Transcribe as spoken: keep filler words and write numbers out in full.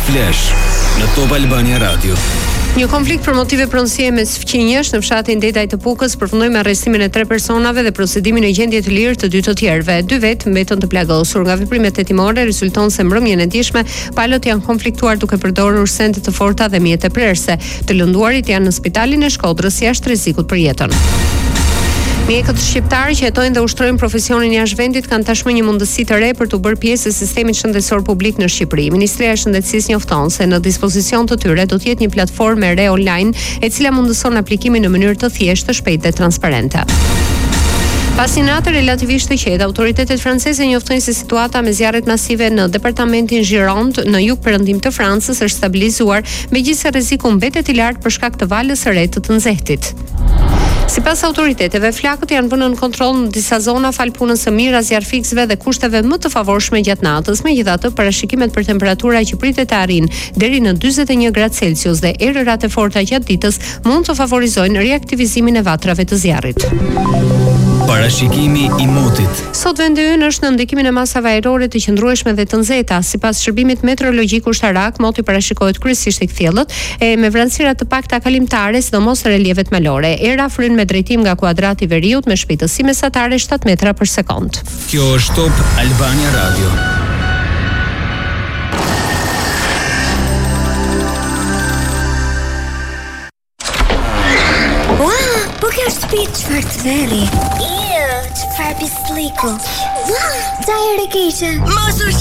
Flash në Top Albania Radio. Një konflikt për motive pronësie mes fqinjesh në fshatin Dedaj të Pukës përfundoi me arrestimin e tre personave dhe procedimin në gjendje të lirë të dy të tjerëve. Dy vetë mbetën të plagosur. Nga veprimet hetimore rezulton se mbrëmjen e ndjeshme palët janë konfliktuar duke përdorur sende të forta dhe mjete prerëse. Të lënduarit janë në spitalin e Shkodrës jashtë rrezikut për jetën. Mjekët shqiptarë që jetojnë dhe ushtrojnë profesionin jashtë vendit kanë tashmë një mundësi të re për të bërë pjesë e sistemit shëndetësor publik në Shqipëri. Ministria e Shëndetësisë njofton se në dispozicion të tyre do të jetë një platformë e re online e cila mundëson aplikimin në mënyrë të thjeshtë, të shpejtë dhe transparente. Pas një natë relativisht të qetë, autoritetet franceze njoftojnë se situata me zjarret masive në departamentin Gironde në jug-perëndim të Francës është stabilizuar, megjithëse rreziku mbetet i lartë për shkak të valës së re të të nxehtit. Sipas autoriteteve, flakët janë vënë në kontroll në disa zona fal punës së mirë zjarfikësve dhe kushteve më të favorshme gjatë natës. Megjithatë, parashikimet për temperatura që pritet të arrijnë deri në dyzet e një gradë Celsius dhe erërat e forta gjatë ditës mund të favorizojnë riaktivizimin e vatrave të zjarrit. Parashikimi i motit. Sot vendi ynë është në ndikimin e masave ajrore të qëndrueshme dhe të nxehta. Sipas shërbimit meteorologjik ushtarak, moti parashikohet kryesisht i kthjellët e me vranësira të pakta kalimtare, sidomos relievet malore. Era fryn me drejtim nga kuadrati i veriut me shpejtësi mesatare shtat metra për sekond. Kjo është Top Albania Radio. Çfarë të veri? Iu, çfarë bisliku? Ua, tajër e keqe. Mos u